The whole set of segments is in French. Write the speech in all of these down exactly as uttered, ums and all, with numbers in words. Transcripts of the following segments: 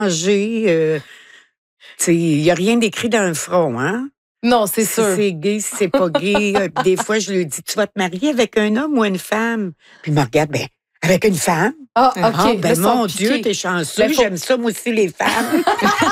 J'ai, euh, tu sais, il n'y a rien d'écrit dans le front, hein? Non, c'est Si sûr. c'est gay, si c'est pas gay. euh, Des fois, je lui dis, tu vas te marier avec un homme ou une femme? Puis il me regarde, ben, avec une femme. Ah, OK. Ah, ben, Là, ils sont mon piqués. Dieu, t'es chanceux. Ben, faut- J'aime ça, moi aussi, les femmes.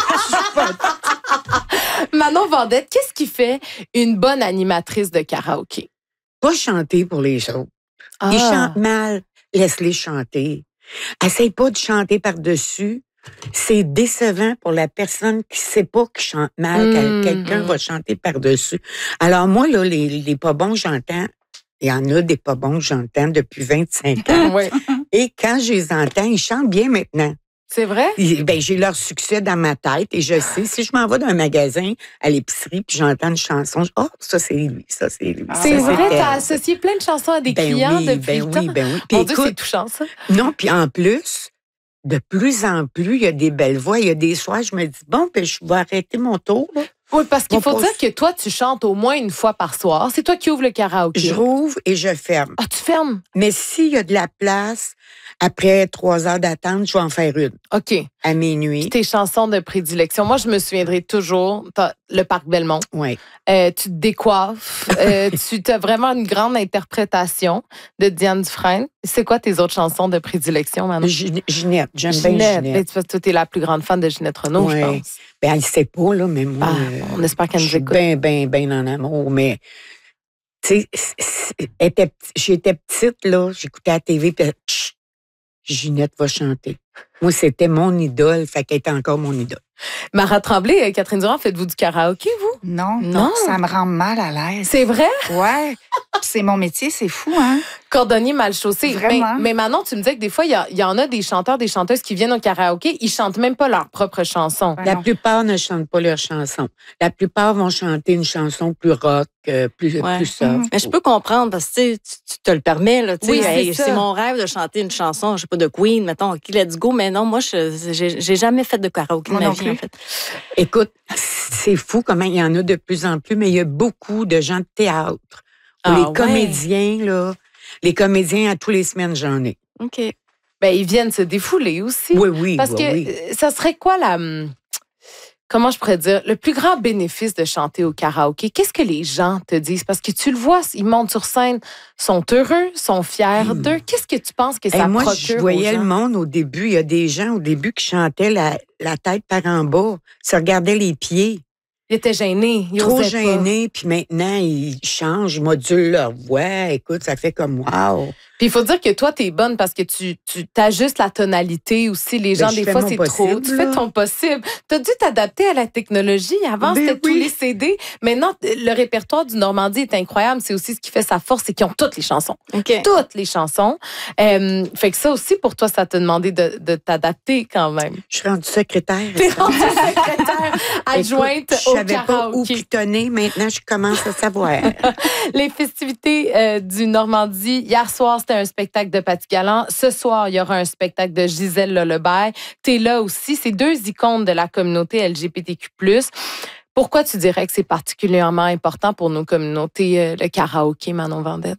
Manon Vendette, qu'est-ce qui fait une bonne animatrice de karaoké? Pas chanter pour les autres. Ah. Ils chantent mal. Laisse-les chanter. Essaye pas de chanter par-dessus. C'est décevant pour la personne qui sait pas qu'il chante mal, Mm, que quelqu'un mm. va chanter par-dessus. Alors moi, là, les, les pas bons, j'entends. Il y en a des pas bons que j'entends depuis vingt-cinq ans. Oui. Et quand je les entends, ils chantent bien maintenant. C'est vrai? Ils- Ben, j'ai leur succès dans ma tête et je sais, si je m'en vais dans un magasin, à l'épicerie, puis j'entends une chanson, je- oh, ça c'est lui, ça c'est lui. Ah, ça, C'est vrai, elle. t'as associé plein de chansons à des Ben clients oui, depuis ben le oui, temps. ben oui. Puis Mon Dieu, c'est écoute, touchant, ça. non, puis en plus, de plus en plus, il y a des belles voix. Il y a des soirs, je me dis, bon, ben, je vais arrêter mon tour. Là. Oui, parce qu'il Mon faut pauvre- dire que toi, tu chantes au moins une fois par soir. C'est toi qui ouvres le karaoké. Je rouvre et je ferme. Ah, tu fermes? Mais s'il y a de la place, après trois heures d'attente, je vais en faire une OK. à minuit. Tes chansons de prédilection. Moi, je me souviendrai toujours, t'as le Parc Belmont. Oui. Euh, tu te décoiffes. euh, tu as vraiment une grande interprétation de Diane Dufresne. C'est quoi tes autres chansons de prédilection, Manon? Gin- Ginette, j'aime bien Ginette. Ginette. Ben, tu es la plus grande fan de Ginette Renault, Ouais. je pense. Ben, elle ne sait pas, là, mais moi, Ah, euh, on espère qu'elle je nous suis écoute. bien, bien, bien en amour. Mais, tu sais, c- c- elle était- j'étais petite, là, j'écoutais la T V, puis Chut, Ginette va chanter. Moi, c'était mon idole, fait qu'elle était encore mon idole. Mara Tremblay, euh, Catherine Durand, faites-vous du karaoké, vous? Non, Non. non, ça me rend mal à l'aise. C'est vrai? Ouais. Puis c'est mon métier, c'est fou, hein? Cordonnier mal chaussé. Vraiment. Mais, mais Manon, tu me disais que des fois, il y, a- il y en a des chanteurs, des chanteuses qui viennent au karaoké, ils chantent même pas leurs propres chansons. Ouais, La non. plupart ne chantent pas leurs chansons. La plupart vont chanter une chanson plus rock, euh, plus, Ouais. plus soft. Mhm. Mais je peux comprendre parce que tu, sais, tu tu te le permets. Là, tu sais, Oui, c'est hey, ça. c'est mon rêve de chanter une chanson, je sais pas, de Queen, mettons, OK, let's go. Mais non, moi, je j'ai j'ai jamais fait de karaoké de Moi ma non vie, plus. en fait. Écoute, c'est fou comment il y en a de plus en plus, mais il y a beaucoup de gens de théâtre. Pour Ah, les ouais. comédiens, là, les comédiens, à tous les semaines, j'en ai. OK. Ben, ils viennent se défouler aussi. Oui, oui, Parce oui, que oui. euh, ça serait quoi la. hum, Comment je pourrais dire? Le plus grand bénéfice de chanter au karaoké, qu'est-ce que les gens te disent? Parce que tu le vois, ils montent sur scène, sont heureux, sont fiers Hmm. d'eux. Qu'est-ce que tu penses que Hey, ça moi, procure je voyais aux le gens? monde au début. Il y a des gens au début qui chantaient la, la tête par en bas, se regardaient les pieds. Ils étaient gênés. Ils Trop osaient pas. gênés, puis maintenant, ils changent, ils modulent leur voix. Écoute, ça fait comme wow. Puis il faut dire que toi, t'es bonne parce que tu, tu ajustes la tonalité aussi. Les Ben, gens, je des fais fois, mon c'est trop. possible, Tu fais là. ton possible. Tu as dû t'adapter à la technologie. Avant, Ben c'était tous oui. les C D. Maintenant, le répertoire du Normandie est incroyable. C'est aussi ce qui fait sa force, c'est qu'ils ont toutes les chansons. OK. Toutes les chansons. Euh, fait que ça aussi, pour toi, ça t'a demandé de, de t'adapter quand même. Je suis rendue secrétaire. T'es rendue secrétaire adjointe Écoute, je au savais pas où karaoké. pitonner. Maintenant, je commence à savoir. Les festivités euh, du Normandie. Hier soir, c'était un spectacle de Paty Galland. Ce soir, il y aura un spectacle de Gisèle Lullaby. Tu es là aussi. C'est deux icônes de la communauté L G B T Q plus. Pourquoi tu dirais que c'est particulièrement important pour nos communautés, euh, le karaoké, Manon Vendette?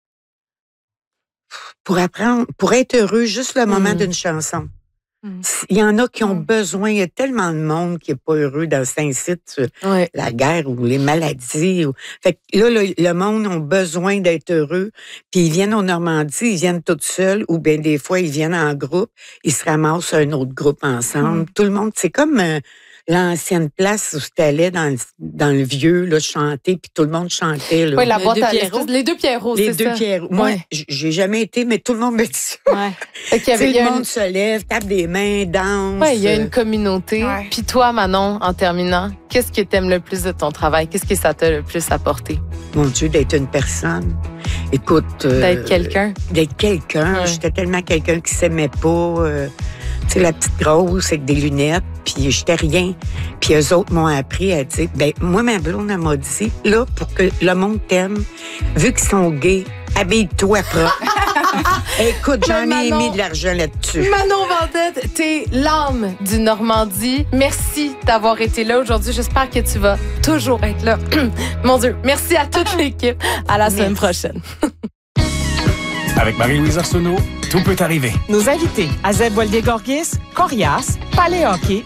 Pour apprendre, pour être heureux, juste le moment Mm. d'une chanson. Mm. Il y en a qui ont Mm. besoin. Il y a tellement de monde qui n'est pas heureux dans Saint-Cyte. Oui. La guerre ou les maladies. Ou... Fait que là, le, le monde a besoin d'être heureux. Puis ils viennent au Normandie, ils viennent tout seuls, ou bien des fois, ils viennent en groupe, ils se ramassent un autre groupe ensemble. Mm. Tout le monde, c'est comme euh, l'ancienne place où tu allais dans le, dans le vieux, là, chanter, puis tout le monde chantait. Là. Oui, la Les boîte deux à Pierrots. l'espèce- Les deux Pierrots, Les c'est deux ça. pierres. Moi, Ouais. j- j'ai jamais été, mais tout le monde me dit ça. Ouais. Fait qu'il y avait- Tu il sais, y a le une- monde se lève, tape des mains, danse. Ouais, il y a euh, une communauté. Ouais. Puis toi, Manon, en terminant, qu'est-ce que tu aimes le plus de ton travail? Qu'est-ce que ça t'a le plus apporté? Mon Dieu, d'être une personne. Écoute. euh, D'être quelqu'un? D'être quelqu'un. Ouais. J'étais tellement quelqu'un qui s'aimait pas. euh, tu sais, la petite grosse avec des lunettes, puis j'étais rien. Puis eux autres m'ont appris à dire, ben moi, ma blonde, elle m'a dit, là, pour que le monde t'aime, vu qu'ils sont gays, habille-toi propre. Écoute, j'en ai Mais Manon- mis de l'argent là-dessus. Manon Vendette, t'es l'âme du Normandie. Merci d'avoir été là aujourd'hui. J'espère que tu vas toujours être là. Mon Dieu, merci à toute l'équipe. À la semaine prochaine. Avec Marie-Louise Arsenault, tout peut arriver. Nos invités, Azeb Boildier-Gorgis, Corias, Palais Hockey